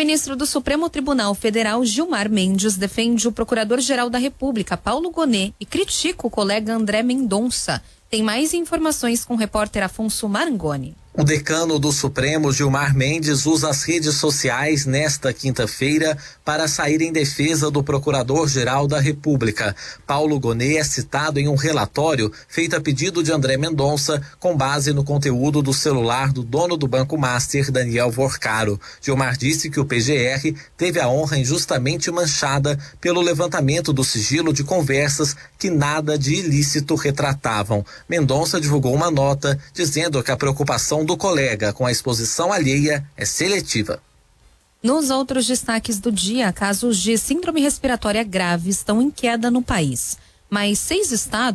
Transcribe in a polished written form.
ministro do Supremo Tribunal Federal, Gilmar Mendes, defende o Procurador-Geral da República, Paulo Gonet, e critica o colega André Mendonça. Tem mais informações com o repórter Afonso Marangoni. O decano do Supremo, Gilmar Mendes, usa as redes sociais nesta quinta-feira para sair em defesa do Procurador-Geral da República. Paulo Gonet é citado em um relatório feito a pedido de André Mendonça, com base no conteúdo do celular do dono do Banco Master, Daniel Vorcaro. Gilmar disse que o PGR teve a honra injustamente manchada pelo levantamento do sigilo de conversas que nada de ilícito retratavam. Mendonça divulgou uma nota dizendo que a preocupação do colega com a exposição alheia é seletiva. Nos outros destaques do dia, casos de síndrome respiratória grave estão em queda no país. Mas 6 estados